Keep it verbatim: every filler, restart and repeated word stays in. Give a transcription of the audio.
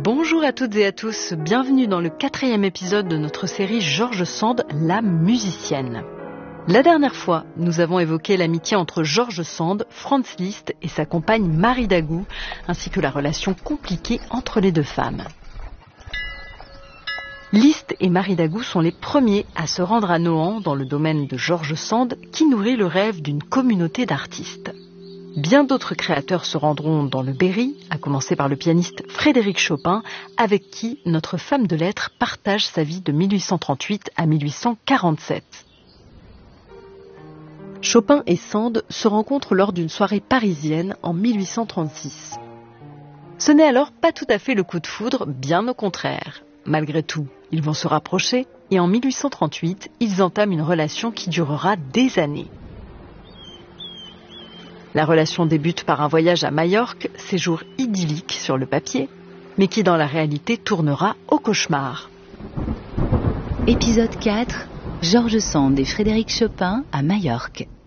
Bonjour à toutes et à tous, bienvenue dans le quatrième épisode de notre série George Sand, la musicienne. La dernière fois, nous avons évoqué l'amitié entre George Sand, Franz Liszt et sa compagne Marie Dagout, ainsi que la relation compliquée entre les deux femmes. Liszt et Marie Dagout sont les premiers à se rendre à Nohant dans le domaine de George Sand qui nourrit le rêve d'une communauté d'artistes. Bien d'autres créateurs se rendront dans le Berry, à commencer par le pianiste Frédéric Chopin, avec qui notre femme de lettres partage sa vie de mille huit cent trente-huit à mille huit cent quarante-sept. Chopin et Sand se rencontrent lors d'une soirée parisienne en mille huit cent trente-six. Ce n'est alors pas tout à fait le coup de foudre, bien au contraire. Malgré tout, ils vont se rapprocher et en mille huit cent trente-huit, ils entament une relation qui durera des années. La relation débute par un voyage à Majorque, séjour idyllique sur le papier, mais qui dans la réalité tournera au cauchemar. Épisode quatre, George Sand et Frédéric Chopin à Majorque.